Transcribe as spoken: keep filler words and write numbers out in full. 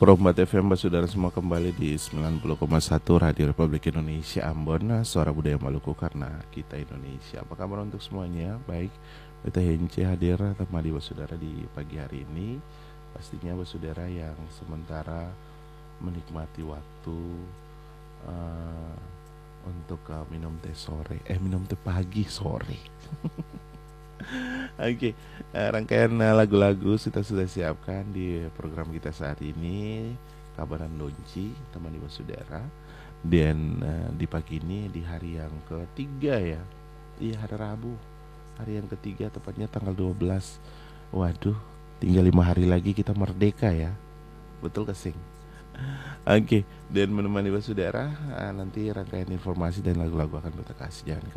Promat F M Saudara semua kembali di sembilan puluh koma satu Radio Republik Indonesia Ambon, suara budaya Maluku karena kita Indonesia. Apa kabar untuk semuanya? Baik, kita Hence hadir temani saudara di pagi hari ini. Pastinya saudara yang sementara menikmati waktu uh, untuk uh, minum teh sore, eh minum teh pagi sore. Oke, okay. uh, rangkaian uh, lagu-lagu kita sudah siapkan di program kita saat ini, Kabaran Donci, teman ibu saudara. Dan uh, di pagi ini di hari yang ketiga ya, di hari Rabu, hari yang ketiga tepatnya tanggal dua belas. Waduh, tinggal lima hari lagi kita merdeka ya, betul kesing. Oke, okay. Dan menemani ibu saudara uh, nanti rangkaian informasi dan lagu-lagu akan kita kasih. Jangan